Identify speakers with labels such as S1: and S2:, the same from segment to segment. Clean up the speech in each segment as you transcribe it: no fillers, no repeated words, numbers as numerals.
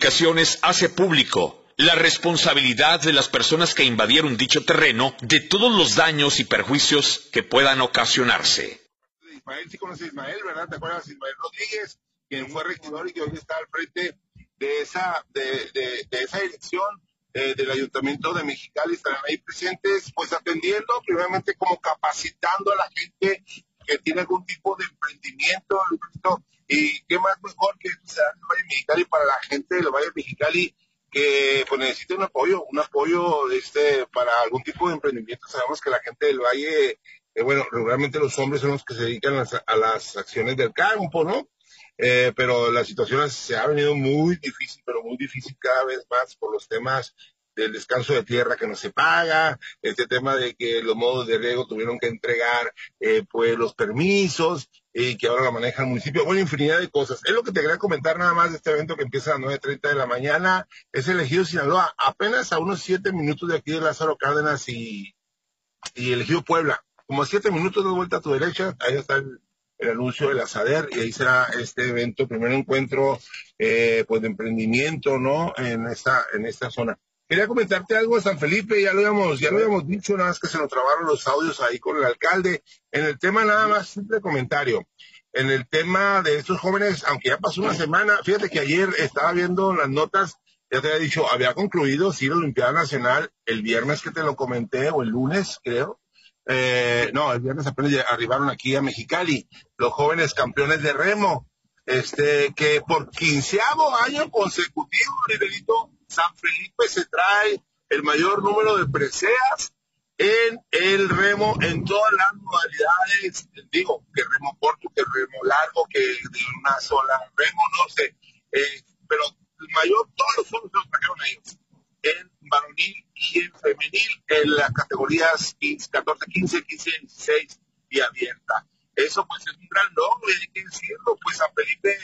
S1: Comunicaciones hace público la responsabilidad de las personas que invadieron dicho terreno de todos los daños y perjuicios que puedan ocasionarse.
S2: Ismael, sí conoces a Ismael, ¿verdad? ¿Te acuerdas de Ismael Rodríguez, quien fue regidor y que hoy está al frente de esa dirección del Ayuntamiento de Mexicali? Estarán ahí presentes, pues atendiendo, primeramente como capacitando a la gente que tiene algún tipo de emprendimiento, y qué más mejor que esto sea en el Valle de Mexicali para la gente del Valle de Mexicali que pues necesita un apoyo para algún tipo de emprendimiento. Sabemos que la gente del Valle, bueno, regularmente los hombres son los que se dedican a las acciones del campo, ¿no? Pero la situación se ha venido muy difícil, pero muy difícil cada vez más por los temas del descanso de tierra que no se paga, este tema de que los modos de riego tuvieron que entregar pues los permisos y que ahora lo maneja el municipio, bueno, infinidad de cosas. Es lo que te quería comentar nada más de este evento que empieza a las 9:30 de la mañana, es el Ejido Sinaloa, apenas a unos 7 minutos de aquí de Lázaro Cárdenas y el Ejido Puebla, como a 7 minutos de vuelta a tu derecha, ahí está el anuncio del Asader, y ahí será este evento, primer encuentro pues de emprendimiento, ¿no? En esta zona. Quería comentarte algo de San Felipe, ya lo habíamos dicho, nada más que se nos trabaron los audios ahí con el alcalde. En el tema nada más, simple comentario. En el tema de estos jóvenes, aunque ya pasó una semana, fíjate que ayer estaba viendo las notas, ya te había dicho, había concluido, sí, la Olimpiada Nacional, el viernes que te lo comenté, o el lunes, creo. No, el viernes apenas arribaron aquí a Mexicali, los jóvenes campeones de remo, que por 15º año consecutivo, Riverito, San Felipe se trae el mayor número de preseas en el remo, en todas las modalidades, digo, que remo corto, que remo largo, que de una sola remo, no sé, pero el mayor, todos los fondos los trajeron ellos, en varonil y en femenil, en las categorías 14, 15, 15, 16 y abierta. Eso pues es un gran logro, y hay que decirlo, pues San Felipe,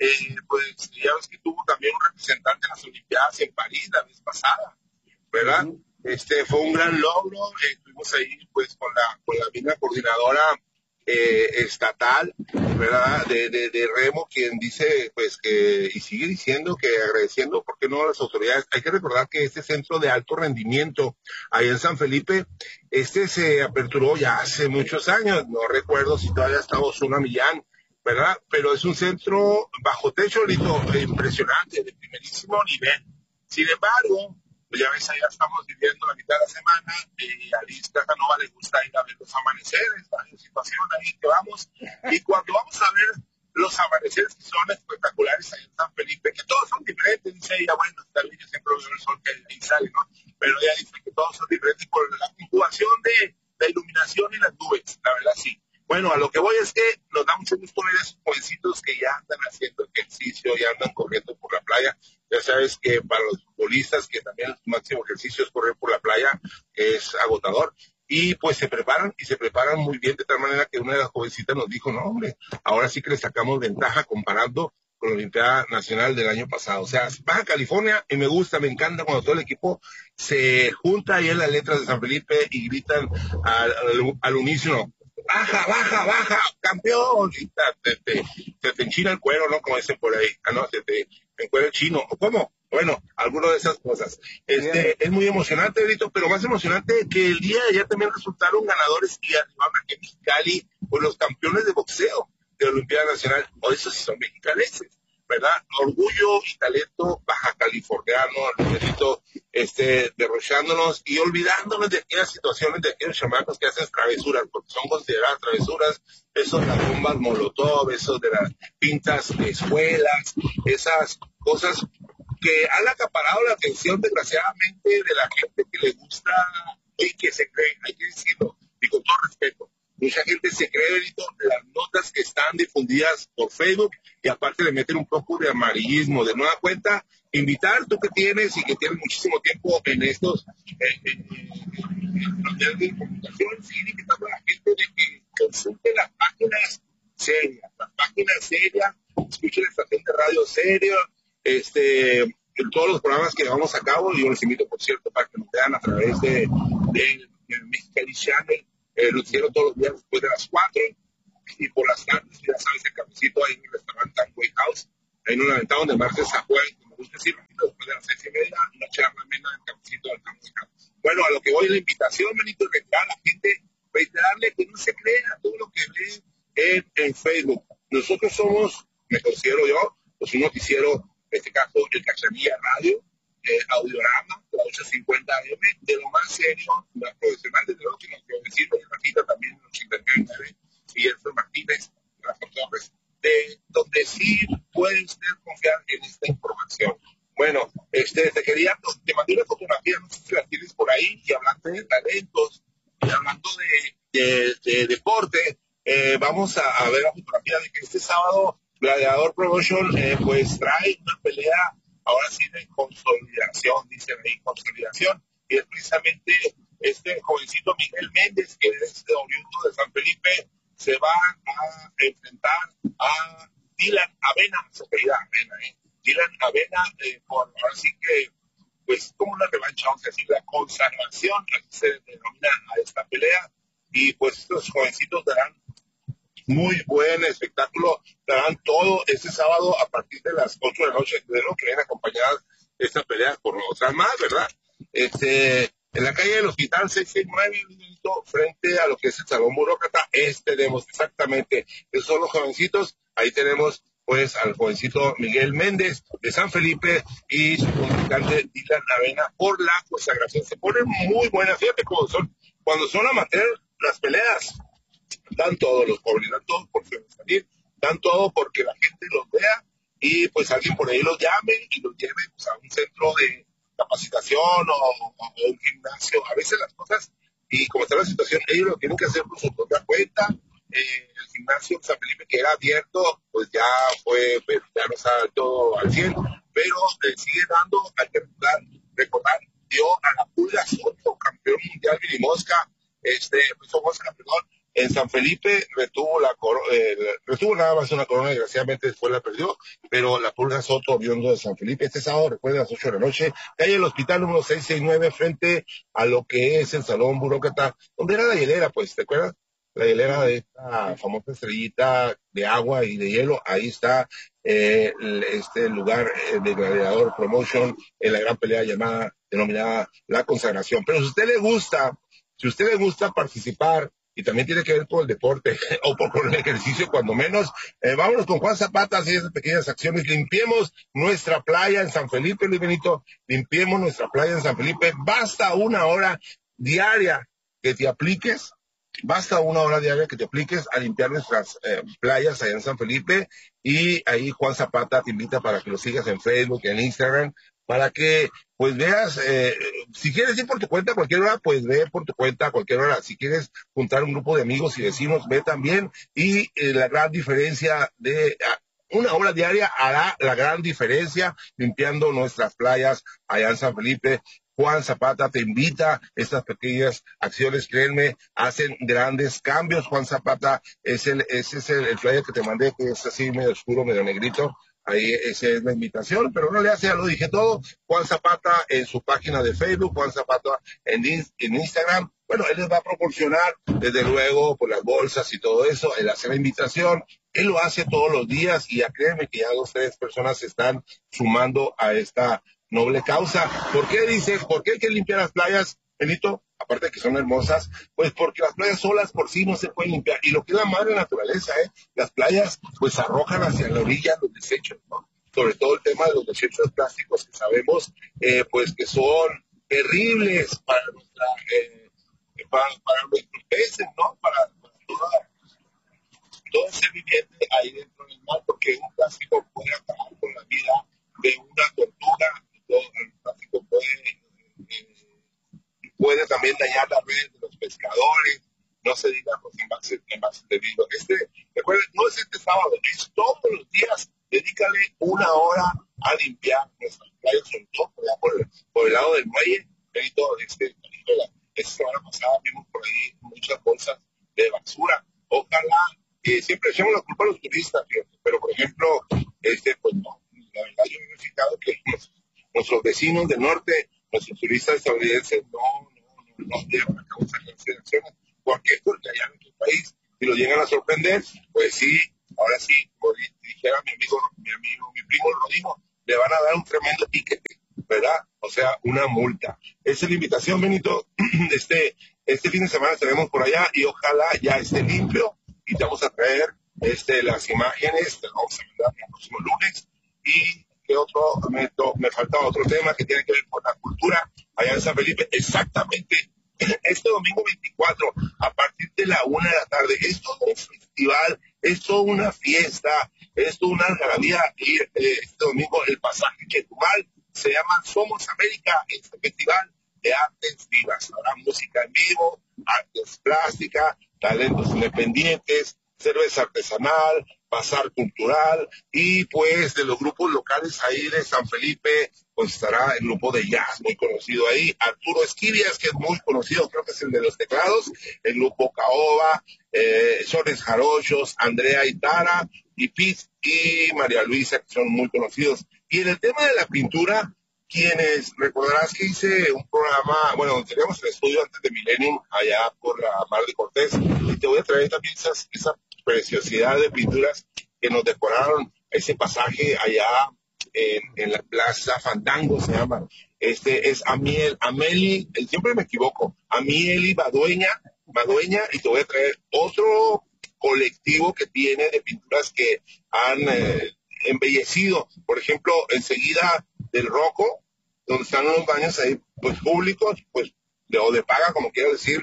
S2: pues ya ves que tuvo también un representante en las Olimpiadas en París la vez pasada, ¿verdad? Fue un gran logro, estuvimos ahí pues con la misma coordinadora estatal, ¿verdad? De remo, quien dice pues que, y sigue diciendo que agradeciendo, ¿por qué no?, a las autoridades. Hay que recordar que este centro de alto rendimiento ahí en San Felipe, se aperturó ya hace muchos años, no recuerdo si todavía está Osuna Millán, ¿verdad? Pero es un centro bajo techo, impresionante, de primerísimo nivel. Sin embargo, pues ya ves, allá estamos viviendo la mitad de la semana, a Liz Casanova le gusta ir a ver los amaneceres, hay situación ahí que vamos, y cuando vamos a ver los amaneceres que son espectaculares ahí en San Felipe, que todos son diferentes, dice ella, bueno, también yo siempre veo el sol que ahí sale, ¿no? Pero ella dice que todos son diferentes por la conjugación de la iluminación y las nubes, la verdad sí. Bueno, a lo que voy es que nos da mucho gusto ver a esos jovencitos que ya andan haciendo ejercicio, ya andan corriendo por la playa. Ya sabes que para los futbolistas, que también el máximo ejercicio es correr por la playa, es agotador. Y pues se preparan muy bien, de tal manera que una de las jovencitas nos dijo, no hombre, ahora sí que le sacamos ventaja comparando con la Olimpiada Nacional del año pasado. O sea, Baja California, y me gusta, me encanta cuando todo el equipo se junta ahí en las letras de San Felipe y gritan al unísono, baja, baja, baja, campeón, y se te enchina el cuero, ¿no? Como dicen por ahí, no, se te encuera el chino, ¿o cómo? Bueno, alguna de esas cosas. Es muy emocionante, Brito, pero más emocionante que el día de ayer también resultaron ganadores y arribaron aquí en Mexicali, pues los campeones de boxeo de la Olimpiada Nacional, o esos sí son mexicaneses, ¿verdad? Orgullo y talento baja californiano, Brito, derrochándonos y olvidándonos de aquellas situaciones de aquellos chamacos que hacen travesuras, porque son consideradas travesuras, esos de las bombas molotov, esos de las pintas de escuelas, esas cosas que han acaparado la atención, desgraciadamente, de la gente que le gusta y que se cree, hay que decirlo, y con todo respeto. Mucha gente se cree, Benito, las notas que están difundidas por Facebook, y aparte le meten un poco de amarillismo. De nueva cuenta, invitar, tú que tienes y que tienes muchísimo tiempo en estos medios de comunicación, sí, invitando a la gente de que consulte las páginas serias, escuchen la estación de radio seria, en todos los programas que llevamos a cabo. Y yo les invito, por cierto, para que nos vean a través de Mexicali Channel, lo hicieron todos los días después de las 4, y por las tardes, ya sabes, el cafecito ahí en el restaurante Way House, ahí en una ventana donde martes a jueves, como gusta decirlo. hoy la invitación, Benito, a la gente, reiterarle que no se crea todo lo que ve en Facebook. Nosotros somos, me considero yo, pues un noticiero, en este caso, el Cachanilla Radio, Audiorama, la 850 AM, de lo más serio, más profesional, desde luego que nuestro vecino de Rafita también en 89, y Elfred Martínez, las Torres, donde sí puede usted confiar en esta información. Bueno, te mandé una fotografía, no sé si la tienes por ahí, y hablando de talentos, y hablando de deporte, vamos a ver la fotografía de que este sábado Gladiador Promotion pues trae una pelea, ahora sí de consolidación, dicen ahí, consolidación, y es precisamente este jovencito Miguel Méndez, que es oriundo de San Felipe, se va a enfrentar a Dylan Avena, su apellida Avena, Dylan Avena, por ahora sí que, pues como una revancha, vamos a decir, la consagración, así se denomina a esta pelea, y pues estos jovencitos darán muy buen espectáculo, darán todo este sábado a partir de las 8 de la noche, de lo que vienen acompañadas estas peleas por otras más, ¿verdad? En la calle del Hospital 669, frente a lo que es el Salón Burócrata, tenemos exactamente, esos son los jovencitos, ahí tenemos pues al jovencito Miguel Méndez de San Felipe y su contrincante Dylan Avena por la consagración. Se ponen muy buenas, fíjate cómo son, cuando son amateur las peleas, dan todo, los pobres, dan todo por salir, dan todo porque la gente los vea y pues alguien por ahí los llame y los lleve pues, a un centro de capacitación o un gimnasio. A veces las cosas, y como está la situación, ellos lo tienen que hacer por su propia cuenta. El gimnasio San Felipe, que era abierto, pues ya no está todo al 100, pero sigue dando, hay que recordar, dio a la Pulga Soto, campeón mundial Virimosca, Mosca, perdón, en San Felipe retuvo nada más una corona, desgraciadamente después la perdió, pero la Pulga Soto, oriundo de San Felipe, este sábado, recuerden, a las 8 de la noche, calle del Hospital número 669, frente a lo que es el Salón Burócrata, donde era la hielera, pues, ¿te acuerdas? La hielera de esta famosa estrellita de agua y de hielo, ahí está este lugar de Gladiador Promotion, en la gran pelea denominada La Consagración. Pero si a usted le gusta participar, y también tiene que ver con el deporte, o con el ejercicio cuando menos, vámonos con Juan Zapata, así esas pequeñas acciones, limpiemos nuestra playa en San Felipe, Luis Benito, limpiemos nuestra playa en San Felipe, basta una hora diaria que te apliques, a limpiar nuestras playas allá en San Felipe, y ahí Juan Zapata te invita para que lo sigas en Facebook, en Instagram, para que pues veas, si quieres ir por tu cuenta a cualquier hora, pues ve por tu cuenta a cualquier hora. Si quieres juntar un grupo de amigos y vecinos, ve también. Y la gran diferencia de una hora diaria hará la gran diferencia limpiando nuestras playas allá en San Felipe. Juan Zapata te invita, estas pequeñas acciones, créanme, hacen grandes cambios. Juan Zapata ese es el flyer que te mandé, que es así medio oscuro, medio negrito. Ahí esa es la invitación, pero no le hace, ya lo dije todo. Juan Zapata en su página de Facebook, Juan Zapata en Instagram. Bueno, él les va a proporcionar, desde luego, por las bolsas y todo eso, él hace la invitación. Él lo hace todos los días y ya créeme que ya 2 o 3 personas se están sumando a esta noble causa. ¿Por qué hay que limpiar las playas, Benito? Aparte de que son hermosas, pues porque las playas solas por sí no se pueden limpiar. Y lo que es la madre naturaleza, las playas pues arrojan hacia la orilla los desechos, ¿no? Sobre todo el tema de los desechos plásticos que sabemos pues que son terribles para para nuestros peces, ¿no? Para todo ser viviente ahí dentro del mar, porque un plástico puede acabar con la vida de una tortuga, el plástico puede también dañar las redes de los pescadores, no se diga los envases de vidrio. Recuerden, no es este sábado, es todos los días, dedícale una hora a limpiar nuestras playas, sobre todo por el lado del muelle, esta semana pasada vimos por ahí muchas bolsas de basura. Ojalá que siempre echamos la culpa a los turistas, fíjate, pero por ejemplo, pues no, la verdad yo he verificado que nuestros vecinos del norte, nuestros turistas estadounidenses no llevan a cabo esas consideraciones. ¿Por qué? Porque allá en nuestro país, si lo llegan a sorprender, pues sí, ahora sí, como dijera mi primo Rodrigo, le van a dar un tremendo tiquete, ¿verdad? o sea, una multa. Esa es la invitación, Benito. Este fin de semana estaremos por allá y ojalá ya esté limpio y te vamos a traer las imágenes, te las vamos a mandar el próximo lunes. Y que me faltaba otro tema que tiene que ver con la cultura allá en San Felipe, exactamente este domingo 24, a partir de la 1 de la tarde. Es todo un festival, es toda una fiesta, es toda una algarabía. Y este domingo el pasaje Chetumal se llama Somos América, este festival de artes vivas. Habrá música en vivo, artes plásticas, talentos independientes, cerveza artesanal, bazar cultural y pues de los grupos locales ahí de San Felipe pues estará el grupo de jazz muy conocido ahí, Arturo Esquivias, que es muy conocido, creo que es el de los teclados, el grupo Caoba, Sones Jarochos, Andrea Itara y Piz y María Luisa, que son muy conocidos. Y en el tema de la pintura, quienes recordarás que hice un programa, bueno, teníamos el estudio antes de Millennium, allá por la Mar de Cortés, y te voy a traer también esa preciosidad de pinturas que nos decoraron ese pasaje allá en la Plaza Fandango, se llama. Es Ameli, siempre me equivoco, Amieli Badueña, y te voy a traer otro colectivo que tiene de pinturas que han embellecido, por ejemplo, enseguida del Roco, donde están los baños ahí, pues públicos, pues o de paga, como quiero decir,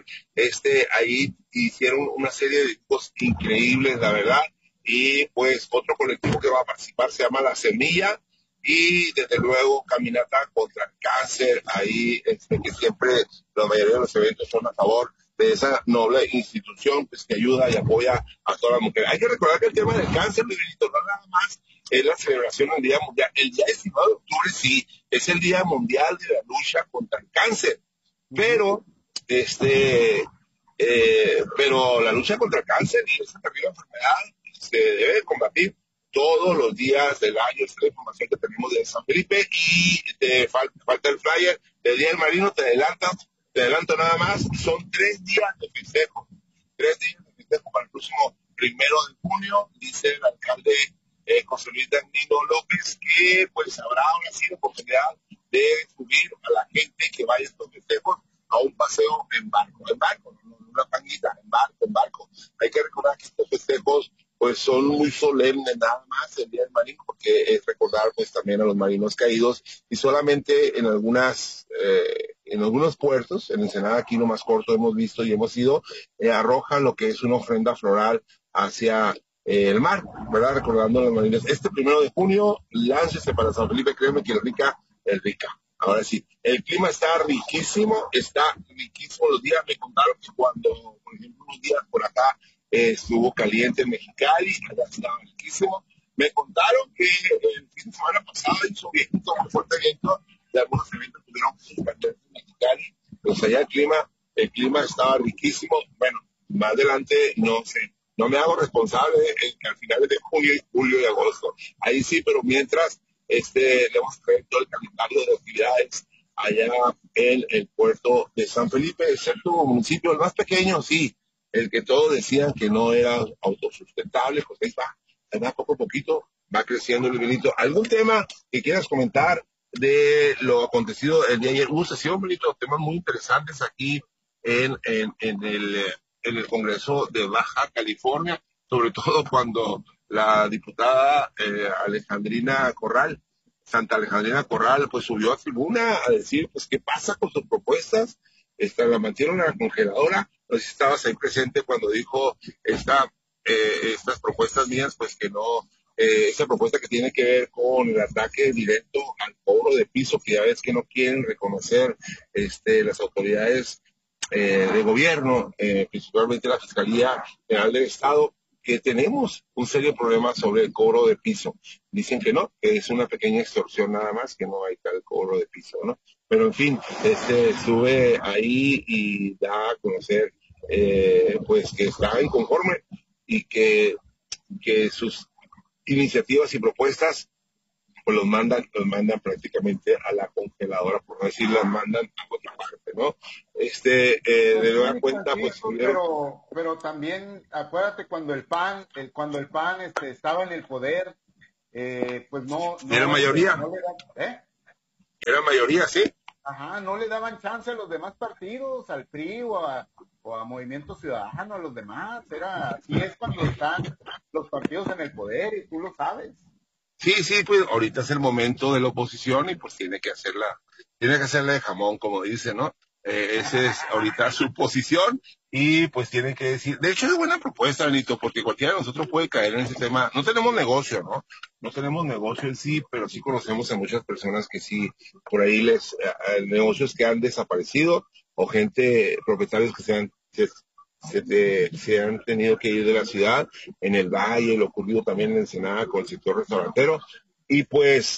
S2: ahí hicieron una serie de dibujos increíbles, la verdad, y pues otro colectivo que va a participar se llama La Semilla, y desde luego Caminata contra el Cáncer, ahí que siempre la mayoría de los eventos son a favor de esa noble institución pues, que ayuda y apoya a todas las mujeres. Hay que recordar que el tema del cáncer, Miguelito, no nada más es la celebración del Día Mundial. El día 19 de octubre sí, es el Día Mundial de la lucha contra el cáncer, pero pero la lucha contra el cáncer y esa terrible enfermedad se debe combatir todos los días del año. Esta es la información que tenemos de San Felipe y te falta el flyer del Día del Marino. Te adelanto nada más, son 3 días de festejo, 3 días de festejo para el próximo 1 de junio, dice el alcalde José Luis Danilo López, que pues habrá ahora sí la oportunidad de subir a la gente que vaya a estos festejos a un paseo en barco, no una panguita, en barco. Hay que recordar que estos festejos pues son muy solemnes nada más el Día del Marino, porque es recordar pues también a los marinos caídos, y solamente en algunos puertos, en Ensenada aquí lo más corto hemos visto y hemos ido, arrojan lo que es una ofrenda floral hacia el mar, ¿verdad? Recordando a los marinos. Este 1 de junio, láncese para San Felipe, créeme que el rica. Ahora sí, el clima está riquísimo los días. Me contaron que cuando, por ejemplo, unos días por acá estuvo caliente en Mexicali, allá estaba riquísimo. Me contaron que el fin de semana pasado hizo viento, muy fuerte viento, de algunos eventos tuvieron caliente en Mexicali, pues allá el clima estaba riquísimo. Bueno, más adelante no sé, no me hago responsable que al final de junio, julio y agosto, ahí sí, pero mientras le vamos a traer todo el calendario de actividades allá en el puerto de San Felipe, excepto un municipio el más pequeño, sí, el que todos decían que no era autosustentable, pues ahí va poco a poquito, va creciendo el Benito. ¿Algún tema que quieras comentar de lo acontecido el día de ayer? Hubo sesión, Benito, temas muy interesantes aquí en el Congreso de Baja California, sobre todo cuando la diputada Santa Alejandrina Corral, pues subió a tribuna a decir, pues, ¿qué pasa con sus propuestas? La mantieron en la congeladora. No sé si estabas ahí presente cuando dijo estas propuestas mías, pues que no, esa propuesta que tiene que ver con el ataque directo al cobro de piso, que ya ves que no quieren reconocer las autoridades de gobierno, principalmente la Fiscalía General del Estado, que tenemos un serio problema sobre el cobro de piso. Dicen que no, que es una pequeña extorsión nada más, que no hay tal cobro de piso, ¿no? Pero en fin, sube ahí y da a conocer, pues que está inconforme y que sus iniciativas y propuestas pues los mandan prácticamente a la congeladora, por no decir las mandan a otra parte, ¿no? De nueva cuenta, pues...
S3: Pero también, acuérdate, cuando el PAN estaba en el poder, pues no...
S2: Era mayoría.
S3: No le da,
S2: Era mayoría, sí.
S3: Ajá, no le daban chance a los demás partidos, al PRI o a Movimiento Ciudadano, a los demás. Así es cuando están los partidos en el poder y tú lo sabes.
S2: Sí, pues ahorita es el momento de la oposición y pues tiene que hacerla de jamón, como dice, ¿no? Esa es ahorita su posición y pues tiene que decir, de hecho es buena propuesta, Benito, porque cualquiera de nosotros puede caer en ese tema. No tenemos negocio, ¿no? No tenemos negocio en sí, pero sí conocemos a muchas personas que sí, por ahí negocios que han desaparecido o propietarios que se han tenido que ir de la ciudad, en el Valle, lo ocurrido también en Ensenada con el sector restaurantero, y pues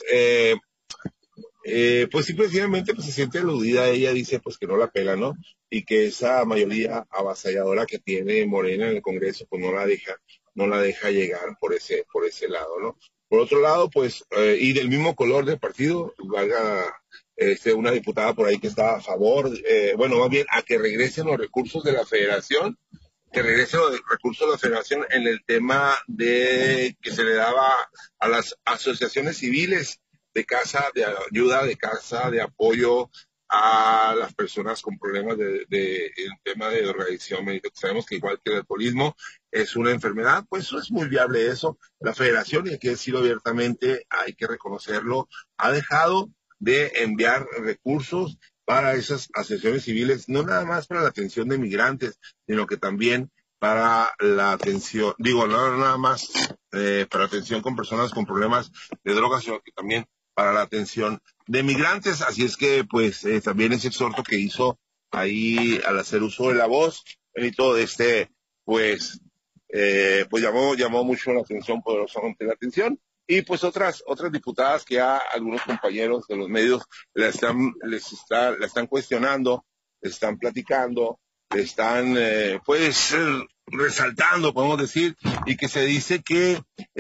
S2: simplemente pues se siente aludida. Ella dice pues que no la pela, ¿no? Y que esa mayoría avasalladora que tiene Morena en el Congreso pues no la deja llegar por ese lado, ¿no? Por otro lado, pues, y del mismo color del partido, valga una diputada por ahí que está a favor, más bien a que regresen los recursos de la federación, en el tema de que se le daba a las asociaciones civiles de casa de ayuda, de casa de apoyo a las personas con problemas el tema de drogadicción. Sabemos que igual que el alcoholismo es una enfermedad, pues eso es muy viable eso. La federación, y hay que decirlo abiertamente, hay que reconocerlo, ha dejado de enviar recursos para esas asociaciones civiles, no nada más para la atención de migrantes, sino que también para la atención, no nada más para la atención con personas con problemas de drogas, sino que también para la atención de migrantes. Así es que, pues, también ese exhorto que hizo ahí al hacer uso de la voz, y todo pues llamó mucho la atención, poderosamente la atención. Y pues otras diputadas que ya algunos compañeros de los medios la están cuestionando, están platicando, están resaltando, podemos decir, y que se dice que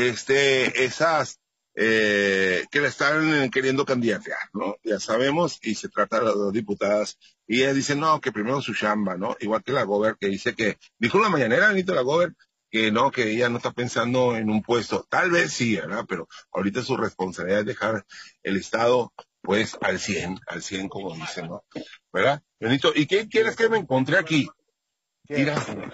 S2: que la están queriendo candidatear, ¿no? Ya sabemos, y se trata de las dos diputadas, y ellas dicen, no, que primero su chamba, ¿no? Igual que la Gober, que dijo en la mañanera, Benito, la Gober, que no, que ella no está pensando en un puesto. Tal vez sí, ¿verdad? Pero ahorita su responsabilidad es dejar el Estado, pues, al 100, como dicen, ¿no? ¿Verdad? Benito, ¿y qué quieres que me encontré aquí? Mira,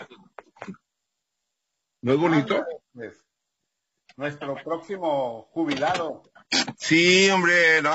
S2: ¿no es bonito?
S3: Pues, nuestro próximo jubilado.
S2: Sí, hombre, no,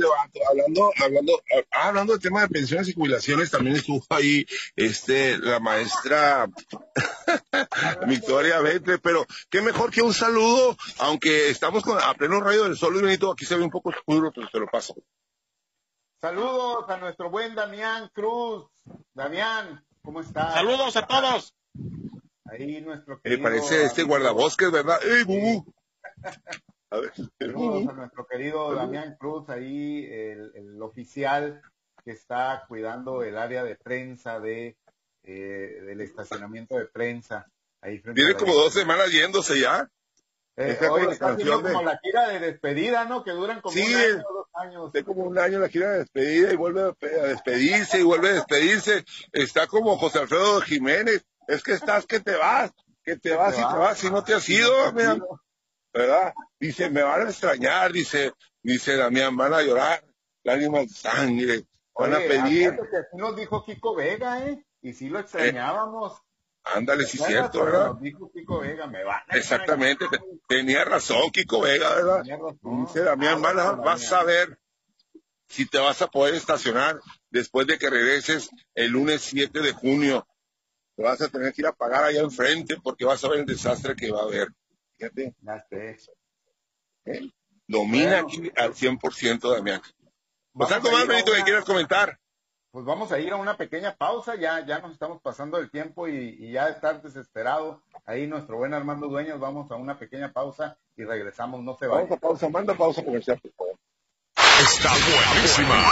S2: hablando del tema de pensiones y jubilaciones, también estuvo ahí la maestra Victoria Betre, pero qué mejor que un saludo, aunque estamos a pleno rayo del sol, Benito, aquí se ve un poco oscuro, pero te lo paso.
S3: Saludos a nuestro buen Damián Cruz. Damián, ¿cómo estás?
S4: Saludos a todos.
S3: Ahí nuestro querido...
S2: Me parece guardabosques, ¿verdad? Bubu! A ver.
S3: Saludos a nuestro querido Damián Cruz, ahí el oficial que está cuidando el área de prensa del estacionamiento de prensa. Ahí frente
S2: Tiene como 2 semanas yéndose ya.
S3: Hoy está haciendo como la gira de despedida, ¿no? Que duran como 1 año o 2 años.
S2: De como 1 año la gira de despedida y vuelve a despedirse y vuelve a despedirse. Está como José Alfredo Jiménez. Es que estás que te vas y no te has ido, ¿verdad? Dice, me van a extrañar, dice Damián, van a llorar, lágrimas de sangre, van a pedir.
S3: Que así nos dijo Kiko Vega, y sí lo extrañábamos.
S2: Ándale, sí, cierto, ¿verdad?
S3: Nos dijo Kiko Vega, me van a
S2: Exactamente, tenía razón Kiko Vega, ¿verdad? Dice Damián, vas a ver si te vas a poder estacionar después de que regreses el lunes 7 de junio. Te vas a tener que ir a pagar allá enfrente porque vas a ver el desastre que va a haber. Fíjate. Domina aquí al 100%, Damián. Pues algo más, Benito, que quieras comentar.
S3: Pues vamos a ir a una pequeña pausa, ya nos estamos pasando el tiempo y ya de estar desesperado. Ahí nuestro buen Armando Dueñas, vamos a una pequeña pausa y regresamos, no se vayan.
S2: Manda pausa comercial, por favor.
S1: Está buenísima.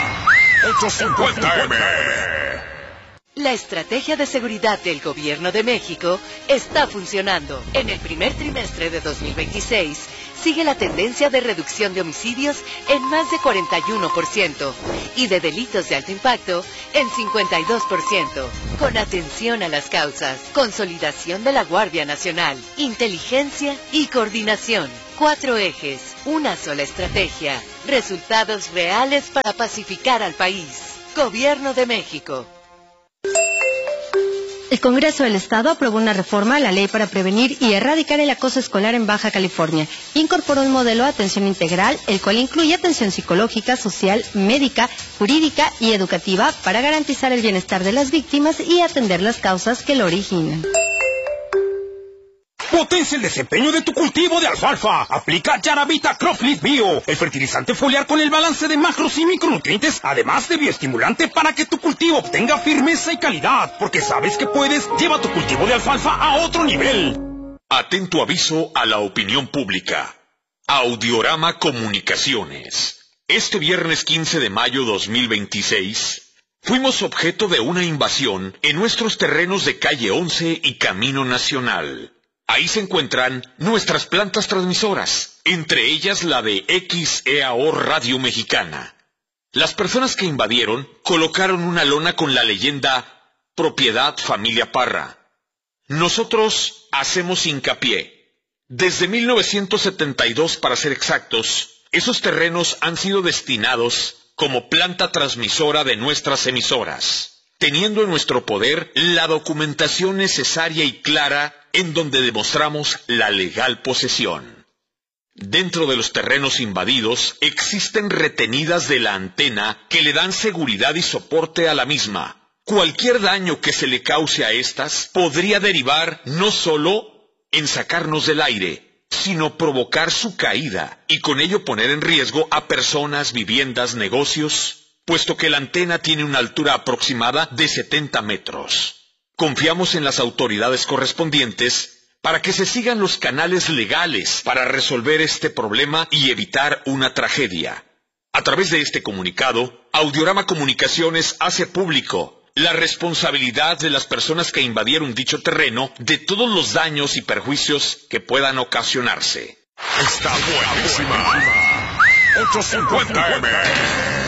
S1: 850M.
S5: La estrategia de seguridad del Gobierno de México está funcionando. En el primer trimestre de 2026, sigue la tendencia de reducción de homicidios en más de 41% y de delitos de alto impacto en 52%. Con atención a las causas, consolidación de la Guardia Nacional, inteligencia y coordinación. 4 ejes. Una sola estrategia. Resultados reales para pacificar al país. Gobierno de México.
S4: El Congreso del Estado aprobó una reforma a la ley para prevenir y erradicar el acoso escolar en Baja California. Incorporó un modelo de atención integral, el cual incluye atención psicológica, social, médica, jurídica y educativa para garantizar el bienestar de las víctimas y atender las causas que lo originan.
S6: Potencia el desempeño de tu cultivo de alfalfa. Aplica Yaravita Cropleaf Bio, el fertilizante foliar con el balance de macros y micronutrientes, además de bioestimulante para que tu cultivo obtenga firmeza y calidad. Porque sabes que puedes, lleva tu cultivo de alfalfa a otro nivel.
S1: Atento aviso a la opinión pública. Audiorama Comunicaciones. Este viernes 15 de mayo 2026, fuimos objeto de una invasión en nuestros terrenos de Calle 11 y Camino Nacional. Ahí se encuentran nuestras plantas transmisoras, entre ellas la de XEAO Radio Mexicana. Las personas que invadieron colocaron una lona con la leyenda Propiedad Familia Parra. Nosotros hacemos hincapié. Desde 1972, para ser exactos, esos terrenos han sido destinados como planta transmisora de nuestras emisoras, teniendo en nuestro poder la documentación necesaria y clara en donde demostramos la legal posesión. Dentro de los terrenos invadidos existen retenidas de la antena que le dan seguridad y soporte a la misma. Cualquier daño que se le cause a estas podría derivar no solo en sacarnos del aire, sino provocar su caída y con ello poner en riesgo a personas, viviendas, negocios, puesto que la antena tiene una altura aproximada de 70 metros. Confiamos en las autoridades correspondientes para que se sigan los canales legales para resolver este problema y evitar una tragedia. A través de este comunicado, Audiorama Comunicaciones hace público la responsabilidad de las personas que invadieron dicho terreno de todos los daños y perjuicios que puedan ocasionarse.
S6: Está buenísima. 850M.